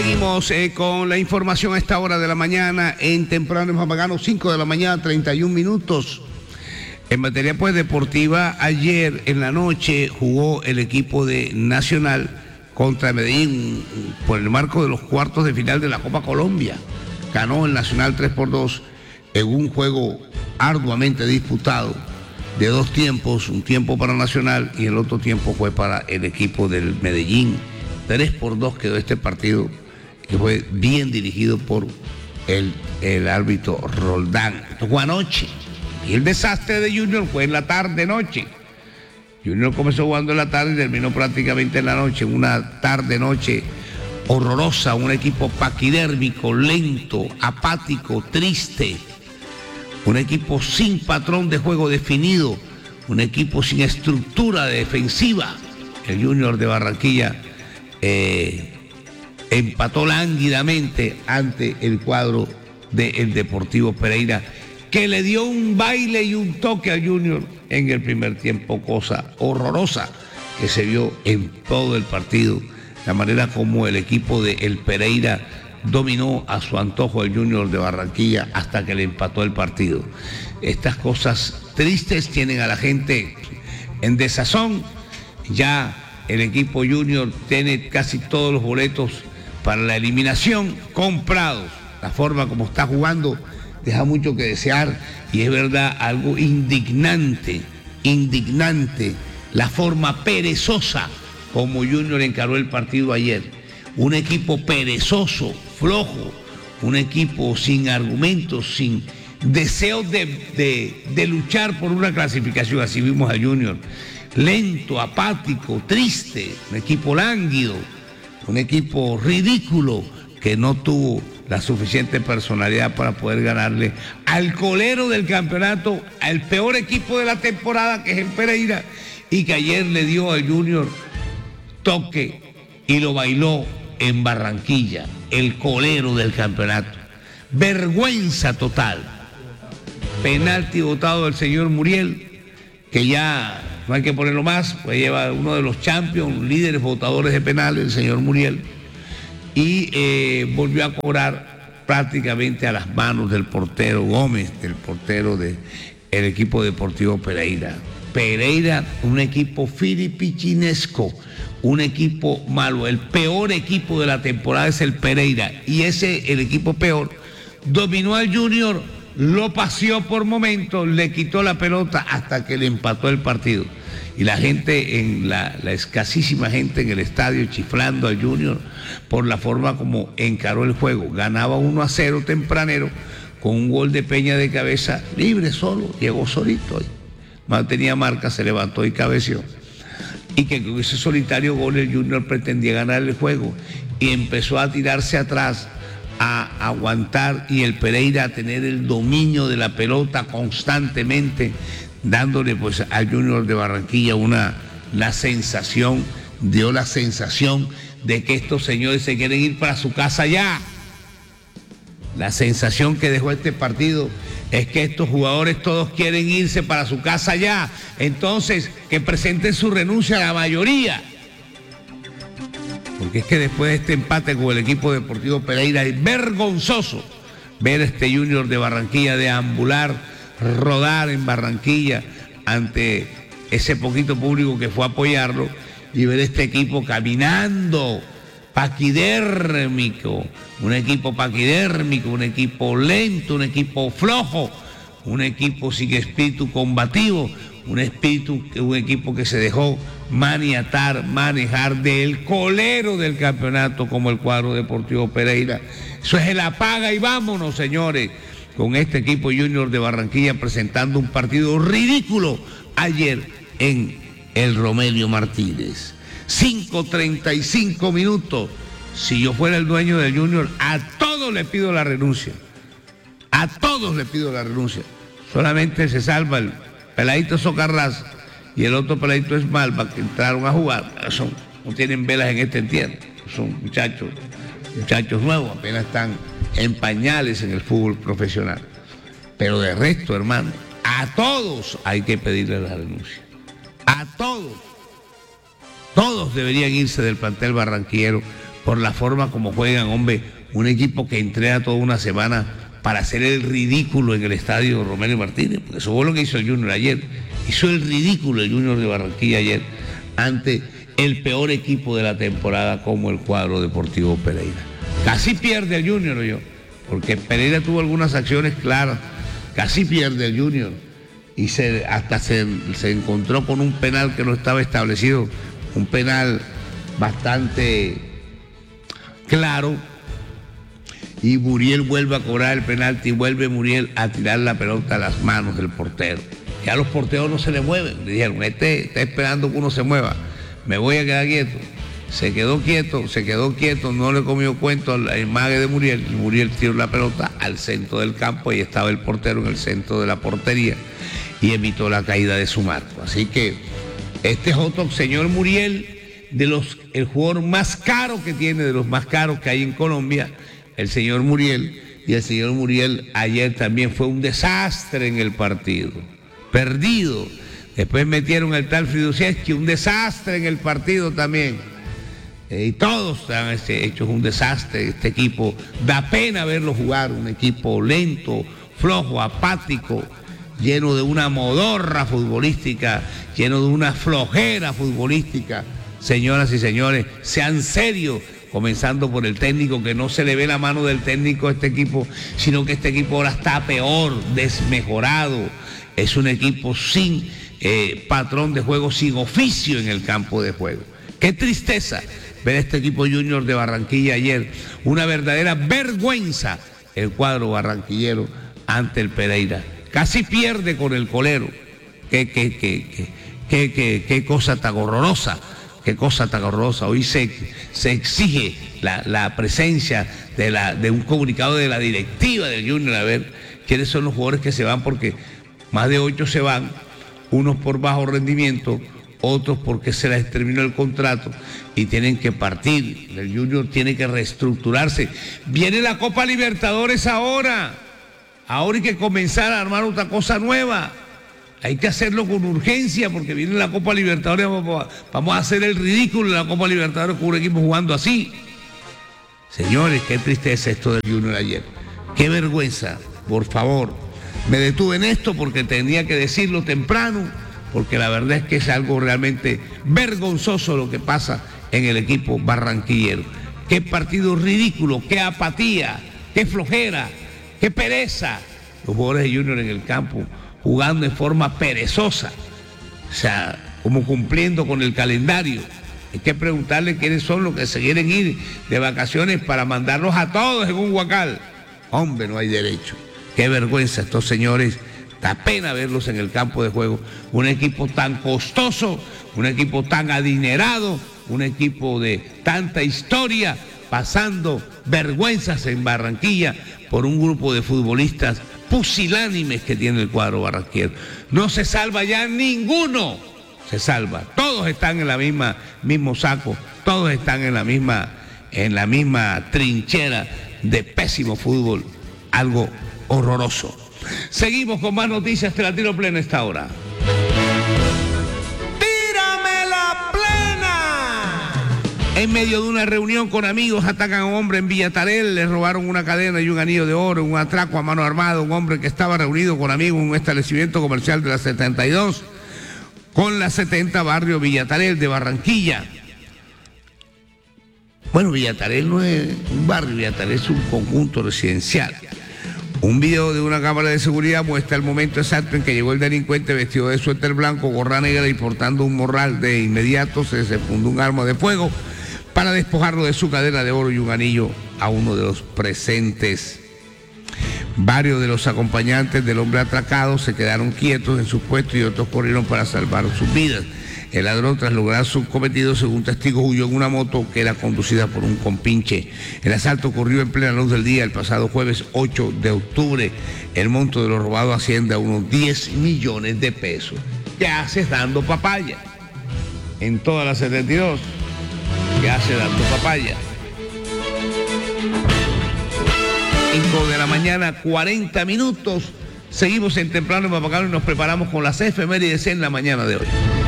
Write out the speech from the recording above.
Seguimos con la información a esta hora de la mañana en Temprano en Mapagano, 5 de la mañana, 31 minutos. En materia pues deportiva, ayer en la noche jugó el equipo de Nacional contra Medellín por el marco de los cuartos de final de la Copa Colombia. Ganó el Nacional 3-2 en un juego arduamente disputado de dos tiempos, un tiempo para Nacional y el otro tiempo fue para el equipo del Medellín. 3-2 quedó este partido, que fue bien dirigido por el árbitro Roldán. Esto fue anoche. Y el desastre de Junior fue en la tarde-noche. Junior comenzó jugando en la tarde y terminó prácticamente en la noche, una tarde-noche horrorosa, un equipo paquidérmico, lento, apático, triste, un equipo sin patrón de juego definido, un equipo sin estructura defensiva. El Junior de Barranquilla empató lánguidamente ante el cuadro del Deportivo Pereira, que le dio un baile y un toque al Junior en el primer tiempo, cosa horrorosa que se vio en todo el partido, la manera como el equipo de el Pereira dominó a su antojo el Junior de Barranquilla hasta que le empató el partido. Estas cosas tristes tienen a la gente en desazón. Ya el equipo Junior tiene casi todos los boletos para la eliminación comprados. La forma como está jugando deja mucho que desear y es verdad algo indignante, la forma perezosa como Junior encaró el partido ayer. Un equipo perezoso, flojo, un equipo sin argumentos, sin deseo de luchar por una clasificación. Así vimos a Junior, lento, apático, triste, un equipo lánguido, un equipo ridículo que no tuvo la suficiente personalidad para poder ganarle al colero del campeonato, al peor equipo de la temporada, que es el Pereira, y que ayer le dio al Junior toque y lo bailó en Barranquilla, el colero del campeonato. Vergüenza total. Penalti votado del señor Muriel, que ya no hay que ponerlo más, pues lleva uno de los champions, líderes votadores de penales, el señor Muriel, y volvió a cobrar prácticamente a las manos del portero Gómez, del portero del equipo deportivo Pereira. Pereira, un equipo filipichinesco, un equipo malo. El peor equipo de la temporada es el Pereira, y el equipo peor, dominó al Junior, lo paseó por momentos, le quitó la pelota hasta que le empató el partido. Y la gente, la escasísima gente en el estadio chiflando al Junior por la forma como encaró el juego. Ganaba 1-0 tempranero con un gol de Peña de cabeza, libre solo, llegó solito ahí. No tenía marca, se levantó y cabeció. Y que con ese solitario gol el Junior pretendía ganar el juego y empezó a tirarse atrás, a aguantar, y el Pereira a tener el dominio de la pelota constantemente, dándole pues al Junior de Barranquilla la sensación de que estos señores se quieren ir para su casa ya. La sensación que dejó este partido es que estos jugadores todos quieren irse para su casa ya. Entonces, que presenten su renuncia a la mayoría. Porque es que después de este empate con el equipo deportivo Pereira, es vergonzoso ver a este Junior de Barranquilla deambular, rodar en Barranquilla ante ese poquito público que fue a apoyarlo, y ver este equipo caminando paquidérmico, un equipo paquidérmico, un equipo lento, un equipo flojo, un equipo sin espíritu combativo, un equipo que se dejó manejar del colero del campeonato como el cuadro deportivo Pereira. Eso es el apaga y vámonos, señores, con este equipo Junior de Barranquilla presentando un partido ridículo ayer en el Romelio Martínez. 5:35 minutos. Si yo fuera el dueño del Junior, a todos le pido la renuncia. A todos le pido la renuncia. Solamente se salva el peladito Socarrás y el otro peladito es Malva, que entraron a jugar. No tienen velas en este entierro. Son muchachos nuevos, apenas están en pañales en el fútbol profesional. Pero de resto, hermano, a todos hay que pedirle la renuncia. A todos. Todos deberían irse del plantel barranquillero por la forma como juegan, hombre, un equipo que entrena toda una semana para hacer el ridículo en el estadio Romelio Martínez, porque eso fue lo que hizo el Junior ayer. Hizo el ridículo el Junior de Barranquilla ayer ante el peor equipo de la temporada como el Cuadro Deportivo Pereira. Casi pierde el Junior, porque Pereira tuvo algunas acciones claras, casi pierde el Junior y hasta se encontró con un penal que no estaba establecido, un penal bastante claro, y Muriel vuelve a cobrar el penalti y vuelve Muriel a tirar la pelota a las manos del portero. Ya los porteros no se le mueven, le dijeron, este está esperando que uno se mueva, me voy a quedar quieto. Se quedó quieto, no le comió cuento al mague de Muriel, y Muriel tiró la pelota al centro del campo y estaba el portero en el centro de la portería y evitó la caída de su marco. Así que este es otro señor Muriel, el jugador más caro que tiene, de los más caros que hay en Colombia, el señor Muriel, y el señor Muriel ayer también fue un desastre en el partido, perdido. Después metieron al tal Fridusiewski, un desastre en el partido también. Y todos han hecho un desastre. Este equipo da pena verlo jugar, un equipo lento, flojo, apático, lleno de una modorra futbolística, lleno de una flojera futbolística. Señoras y señores, sean serios, comenzando por el técnico, que no se le ve la mano del técnico a este equipo, sino que este equipo ahora está peor, desmejorado. Es un equipo sin patrón de juego, sin oficio en el campo de juego. Qué tristeza ver este equipo Junior de Barranquilla ayer, una verdadera vergüenza el cuadro barranquillero ante el Pereira. Casi pierde con el Colero. Qué cosa tan horrorosa, qué cosa tan horrorosa. Hoy se exige la presencia de un comunicado de la directiva del Junior, a ver quiénes son los jugadores que se van, porque más de 8 se van, unos por bajo rendimiento, otros porque se les terminó el contrato y tienen que partir. El Junior tiene que reestructurarse. Viene la Copa Libertadores ahora hay que comenzar a armar otra cosa nueva. Hay que hacerlo con urgencia, porque viene la Copa Libertadores, vamos a hacer el ridículo en la Copa Libertadores con un equipo jugando así. Señores, qué tristeza esto del Junior ayer, qué vergüenza. Por favor, me detuve en esto porque tenía que decirlo temprano, porque la verdad es que es algo realmente vergonzoso lo que pasa en el equipo barranquillero. Qué partido ridículo, qué apatía, qué flojera, qué pereza. Los jugadores de Junior en el campo jugando en forma perezosa, o sea, como cumpliendo con el calendario. Hay que preguntarle quiénes son los que se quieren ir de vacaciones para mandarlos a todos en un huacal. Hombre, no hay derecho. Qué vergüenza estos señores. Da pena verlos en el campo de juego. Un equipo tan costoso, un equipo tan adinerado, un equipo de tanta historia, pasando vergüenzas en Barranquilla por un grupo de futbolistas pusilánimes que tiene el cuadro barranquero. No se salva ya ninguno, se salva. Todos están en la mismo saco, todos están en la misma trinchera de pésimo fútbol, algo horroroso. Seguimos con más noticias, te la tiro plena a esta hora. ¡Tírame la plena! En medio de una reunión con amigos, atacan a un hombre en Villa Tarel, le robaron una cadena y un anillo de oro, un atraco a mano armada, un hombre que estaba reunido con amigos en un establecimiento comercial de la 72, con la 70, barrio Villa Tarel de Barranquilla. Bueno, Villa Tarel no es un barrio, Villa Tarel es un conjunto residencial. Un video de una cámara de seguridad muestra el momento exacto en que llegó el delincuente vestido de suéter blanco, gorra negra y portando un morral. De inmediato se desenfundó un arma de fuego para despojarlo de su cadena de oro y un anillo a uno de los presentes. Varios de los acompañantes del hombre atracado se quedaron quietos en sus puestos y otros corrieron para salvar sus vidas. El ladrón, tras lograr su cometido, según testigos, huyó en una moto que era conducida por un compinche. El asalto ocurrió en plena luz del día el pasado jueves 8 de octubre. El monto de lo robado asciende a unos 10 millones de pesos. ¿Qué haces dando papaya? En toda la 72. ¿Qué hace dando papaya? 5 de la mañana, 40 minutos. Seguimos en Temprano en Mapacano y nos preparamos con las efemérides en la mañana de hoy.